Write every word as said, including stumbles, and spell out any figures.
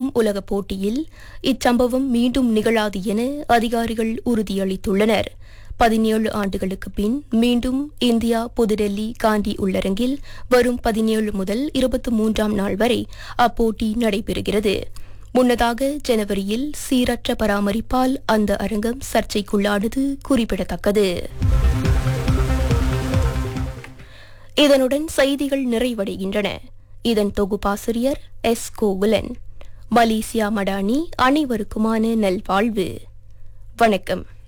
உலகப் போட்டியில் இச்சம்பவம் மீண்டும் நிகழாது என அதிகாரிகள் உறுதியளித்துள்ளனர். பதினேழு ஆண்டுகளுக்கு பின் மீண்டும் இந்தியா புதுடெல்லி காந்தி உள்ளரங்கில் வரும் பதினேழு முதல் இருபத்தி மூன்றாம் நாள் வரை அப்போட்டி நடைபெறுகிறது. முன்னதாக ஜனவரியில் சீரற்ற பராமரிப்பால் அந்த அரங்கம் சர்ச்சைக்குள்ளானது குறிப்பிடத்தக்கது. இதனுடன் செய்திகள் நிறைவடைகின்றன. இதன் தொகுப்பாசிரியர் எஸ் கோகுலன். மலேசியா மடானி அனைவருக்குமான நல்வாழ்வு. வணக்கம்.